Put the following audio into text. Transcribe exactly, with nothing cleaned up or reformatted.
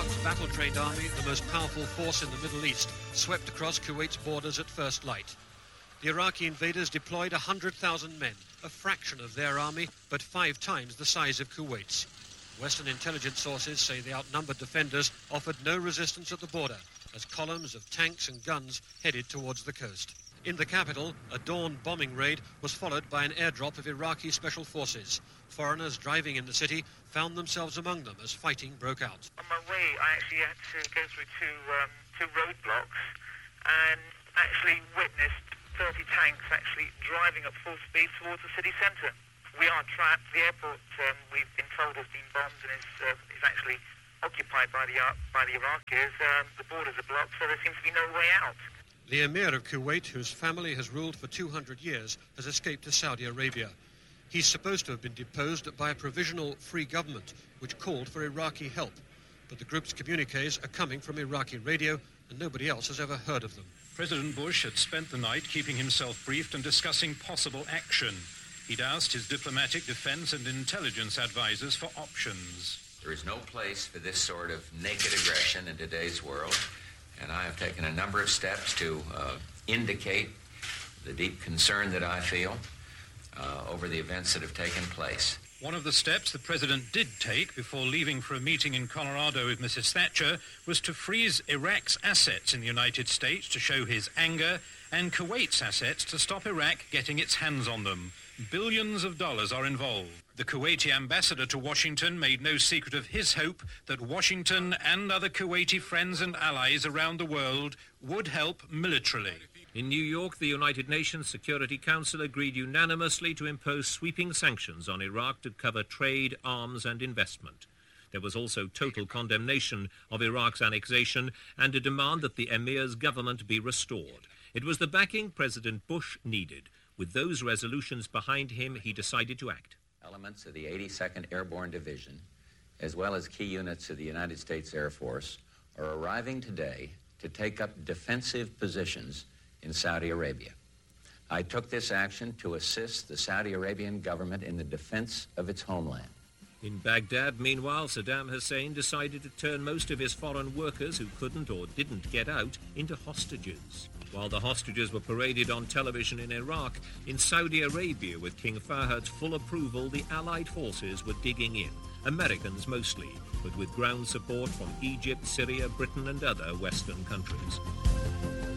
Iraq's battle-trained army, the most powerful force in the Middle East, swept across Kuwait's borders at first light. The Iraqi invaders deployed one hundred thousand men, a fraction of their army, but five times the size of Kuwait's. Western intelligence sources say the outnumbered defenders offered no resistance at the border, as columns of tanks and guns headed towards the coast. In the capital, a dawn bombing raid was followed by an airdrop of Iraqi special forces. Foreigners driving in the city found themselves among them as fighting broke out. On my way, I actually had to go through two, um, two roadblocks and actually witnessed thirty tanks actually driving at full speed towards the city centre. We are trapped. The airport, um, we've been told, has been bombed and is, uh, is actually occupied by the, by the Iraqis. Um, the borders are blocked, so there seems to be no way out. The Emir of Kuwait, whose family has ruled for two hundred years, has escaped to Saudi Arabia. He's supposed to have been deposed by a provisional free government, which called for Iraqi help. But the group's communiques are coming from Iraqi radio, and nobody else has ever heard of them. President Bush had spent the night keeping himself briefed and discussing possible action. He'd asked his diplomatic, defense and intelligence advisors for options. There is no place for this sort of naked aggression in today's world, and I have taken a number of steps to uh, indicate the deep concern that I feel uh, over the events that have taken place. One of the steps the president did take before leaving for a meeting in Colorado with Missus Thatcher was to freeze Iraq's assets in the United States to show his anger, and Kuwait's assets to stop Iraq getting its hands on them. Billions of dollars are involved. The Kuwaiti ambassador to Washington made no secret of his hope that Washington and other Kuwaiti friends and allies around the world would help militarily. In New York, the United Nations Security Council agreed unanimously to impose sweeping sanctions on Iraq to cover trade, arms and investment. There was also total condemnation of Iraq's annexation and a demand that the emir's government be restored. It was the backing President Bush needed. With those resolutions behind him, he decided to act. Elements of the eighty-second Airborne Division, as well as key units of the United States Air Force, are arriving today to take up defensive positions in Saudi Arabia. I took this action to assist the Saudi Arabian government in the defense of its homeland. In Baghdad, meanwhile, Saddam Hussein decided to turn most of his foreign workers who couldn't or didn't get out into hostages. While the hostages were paraded on television in Iraq, in Saudi Arabia, with King Fahad's full approval, the Allied forces were digging in. Americans mostly, but with ground support from Egypt, Syria, Britain and other Western countries.